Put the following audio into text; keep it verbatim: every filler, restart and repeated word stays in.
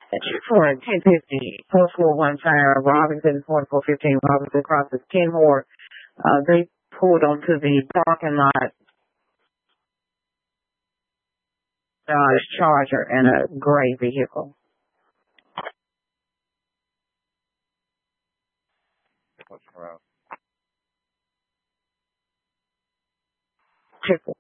For ten fifty, four four one five, Robinson, forty-four fifteen, Robinson crosses Kenmore. Uh, they pulled onto the parking lot, Dodge Charger and a gray vehicle. What's wrong? Triple.